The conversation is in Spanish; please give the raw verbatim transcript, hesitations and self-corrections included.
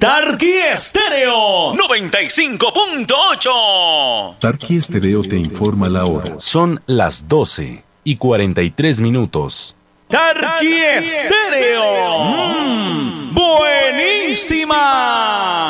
Tarqui Estéreo noventa y cinco punto ocho. Tarqui Estéreo te informa la hora. Son las doce y cuarenta y tres minutos. Tarqui Estéreo. Mm, buenísima.